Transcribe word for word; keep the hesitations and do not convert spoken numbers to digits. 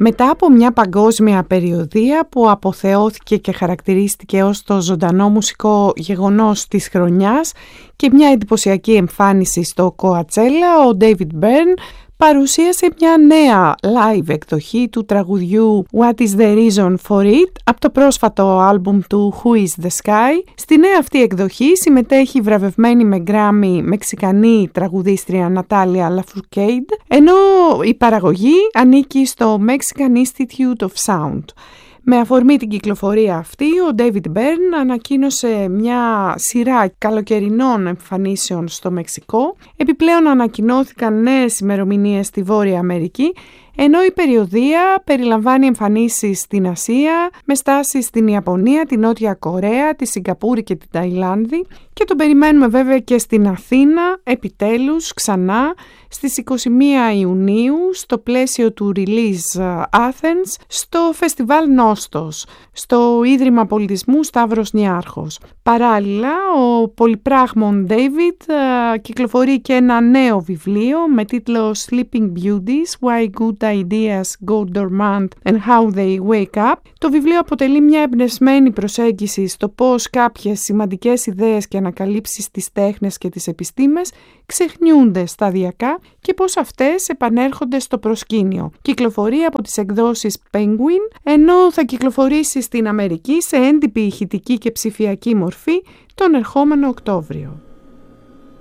Μετά από μια παγκόσμια περιοδεία που αποθεώθηκε και χαρακτηρίστηκε ως το ζωντανό μουσικό γεγονός της χρονιάς και μια εντυπωσιακή εμφάνιση στο Coachella, ο David Byrne παρουσίασε μια νέα live εκδοχή του τραγουδιού What is the reason for it από το πρόσφατο άλμπουμ του Who is the Sky. Στη νέα αυτή εκδοχή συμμετέχει η βραβευμένη με Grammy μεξικανή τραγουδίστρια Νατάλια Λαφουρκέιντ, ενώ η παραγωγή ανήκει στο Mexican Institute of Sound. Με αφορμή την κυκλοφορία αυτή, ο David Byrne ανακοίνωσε μια σειρά καλοκαιρινών εμφανίσεων στο Μεξικό. Επιπλέον ανακοινώθηκαν νέες ημερομηνίες στη Βόρεια Αμερική, ενώ η περιοδεία περιλαμβάνει εμφανίσεις στην Ασία, με στάσεις στην Ιαπωνία, την Νότια Κορέα, τη Σιγκαπούρη και την Ταϊλάνδη, και τον περιμένουμε βέβαια και στην Αθήνα, επιτέλους, ξανά, στις είκοσι μία Ιουνίου, στο πλαίσιο του Release Athens, στο φεστιβάλ Νόστος, στο Ίδρυμα Πολιτισμού Σταύρος Νιάρχος. Παράλληλα, ο πολυπράγμων David uh, κυκλοφορεί και ένα νέο βιβλίο με τίτλο Sleeping Beauties, Why Good Ideas Go Dormant and How They Wake Up. Το βιβλίο αποτελεί μια εμπνευσμένη προσέγγιση στο πώς κάποιες σημαντικές ιδέες και ανακαλύψεις στις τέχνες και τις επιστήμες ξεχνιούνται σταδιακά και πώς αυτές επανέρχονται στο προσκήνιο. Κυκλοφορεί από τις εκδόσεις Penguin, ενώ θα κυκλοφορήσει στην Αμερική σε έντυπη ηχητική και ψηφιακή μορφή τον ερχόμενο Οκτώβριο.